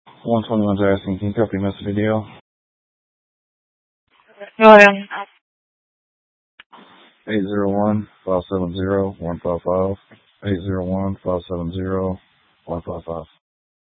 121's asking, can you copy message video? Go ahead. 801-570-155. 801-570-155.